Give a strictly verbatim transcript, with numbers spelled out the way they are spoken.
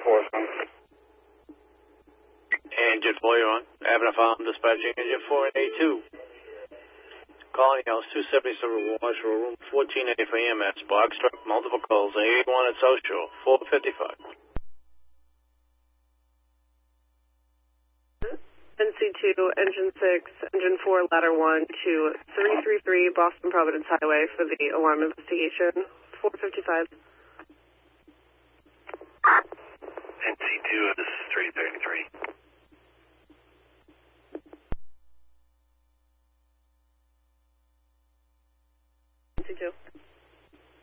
four. Engine four, you're on. Avenue Farm, dispatching engine four and A two. Calling house two seventy-seven Wash room fourteen A for E M S. Box truck, multiple calls. A eighty-one at South Shore, four fifty-five. N C two, engine six, engine four, ladder one to three three three Boston Providence Highway for the alarm investigation, four fifty-five. N C two, this is three thirty-three.